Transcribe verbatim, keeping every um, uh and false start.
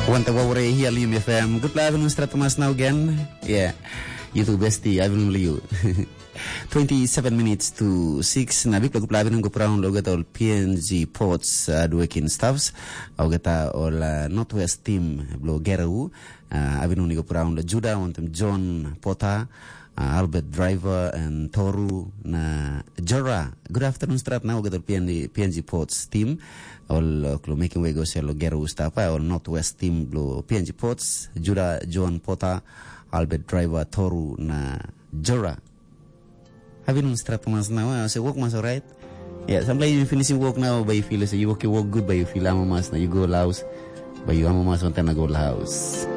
Wanta wawre here Liam F M. Good live on Strat Thomas now again. Yeah. YouTube bestie, I will you. twenty-seven minutes to six. Nabi lagu pelabin ng kuperaun logo tol P N G Ports Duekin Staffs. Au gata ol Northwest Team blo Geru. Abin ng kuperaun lo Juda untuk John Pota, Albert Driver and Toru na Jora. Good afternoon Strat now gata P N G Ports Team. Ol klo making way go selo Geru staff ol Northwest Team blo P N G Ports Juda John Pota, Albert Driver Toru na Jora. Having strat mas now, I say work mas alright. Yeah, sometimes you finishing work now, but you feel say you work you work good, but you feel I'm mas na you go house, but you am mas want to go house.